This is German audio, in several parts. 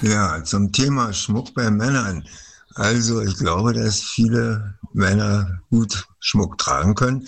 Ja, zum Thema Schmuck bei Männern. Also ich glaube, dass viele Männer gut Schmuck tragen können.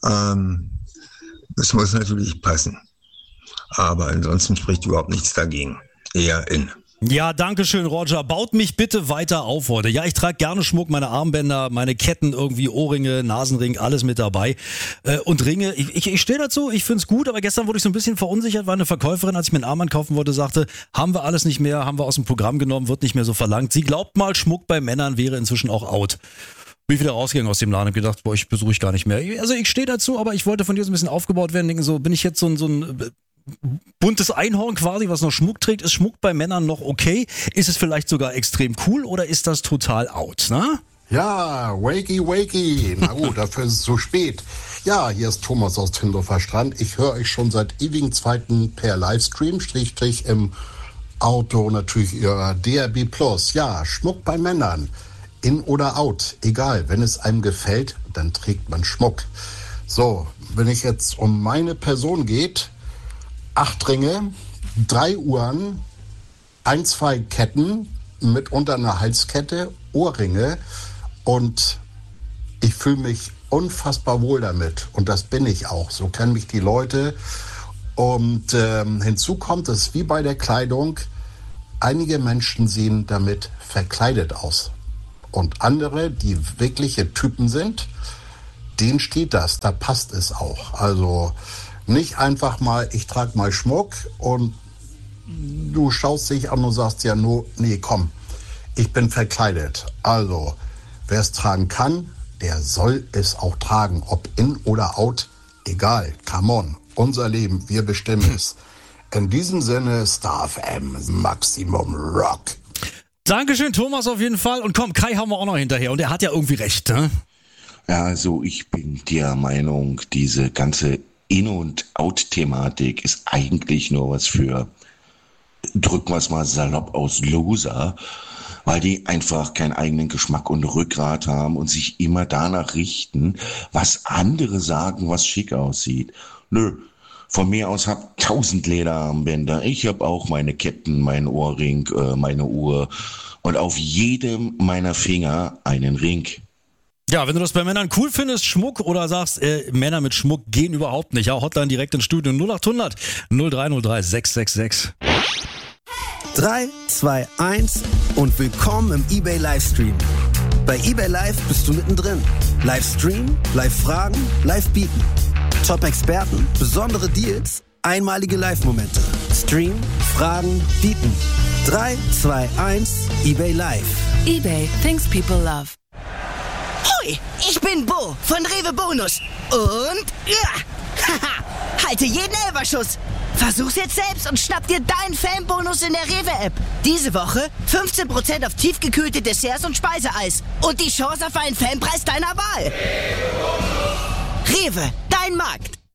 Es muss natürlich passen. Aber ansonsten spricht überhaupt nichts dagegen. Eher in. Ja, danke schön, Roger. Baut mich bitte weiter auf heute. Ja, ich trage gerne Schmuck, meine Armbänder, meine Ketten, irgendwie Ohrringe, Nasenring, alles mit dabei. Und Ringe, ich stehe dazu, ich find's gut, aber gestern wurde ich so ein bisschen verunsichert, weil eine Verkäuferin, als ich mir einen Armband kaufen wollte, sagte, haben wir alles nicht mehr, haben wir aus dem Programm genommen, wird nicht mehr so verlangt. Sie glaubt mal, Schmuck bei Männern wäre inzwischen auch out. Bin ich wieder rausgegangen aus dem Laden und gedacht, boah, ich besuche ich gar nicht mehr. Also ich stehe dazu, aber ich wollte von dir so ein bisschen aufgebaut werden, denken so, bin ich jetzt so ein buntes Einhorn quasi, was noch Schmuck trägt? Ist Schmuck bei Männern noch okay? Ist es vielleicht sogar extrem cool oder ist das total out, ne? Ja, wakey, wakey. Na gut, dafür ist es zu spät. Ja, hier ist Thomas aus Tindorfer Strand. Ich höre euch schon seit ewigen Zeiten per Livestream, Strich im Auto, natürlich ihr DRB Plus. Ja, Schmuck bei Männern. In oder out, egal. Wenn es einem gefällt, dann trägt man Schmuck. So, wenn es jetzt um meine Person geht, 8 Ringe, 3 Uhren, 2 Ketten, mitunter eine Halskette, Ohrringe und ich fühle mich unfassbar wohl damit und das bin ich auch. So kennen mich die Leute und hinzu kommt es wie bei der Kleidung, einige Menschen sehen damit verkleidet aus und andere, die wirkliche Typen sind, denen steht das, da passt es auch. Also nicht einfach mal, ich trage mal Schmuck und du schaust dich an und sagst ja nur, nee, komm, ich bin verkleidet. Also, wer es tragen kann, der soll es auch tragen. Ob in oder out, egal, come on, unser Leben, wir bestimmen es. In diesem Sinne, Star FM, Maximum Rock. Dankeschön, Thomas, auf jeden Fall. Und komm, Kai haben wir auch noch hinterher und er hat ja irgendwie recht, ne? Ja, also ich bin der Meinung, diese ganze In- und Out-Thematik ist eigentlich nur was für, drücken wir es mal salopp aus, Loser, weil die einfach keinen eigenen Geschmack und Rückgrat haben und sich immer danach richten, was andere sagen, was schick aussieht. Nö, von mir aus hab 1000 Lederarmbänder, ich hab auch meine Ketten, mein Ohrring, meine Uhr und auf jedem meiner Finger einen Ring. Ja, wenn du das bei Männern cool findest, Schmuck, oder sagst, Männer mit Schmuck gehen überhaupt nicht. Ja, Hotline direkt ins Studio 0800 0303 666. 3, 2, 1 und willkommen im eBay Livestream. Bei eBay Live bist du mittendrin. Livestream, Live-Fragen, Live-Bieten. Top-Experten, besondere Deals, einmalige Live-Momente. Stream, Fragen, Bieten. 3, 2, 1, eBay Live. eBay, things people love. Hoi, ich bin Bo von Rewe Bonus. Und haha, halte jeden Elferschuss. Versuch's jetzt selbst und schnapp dir deinen Fanbonus in der Rewe-App. Diese Woche 15% auf tiefgekühlte Desserts und Speiseeis. Und die Chance auf einen Fanpreis deiner Wahl. Rewe, dein Markt.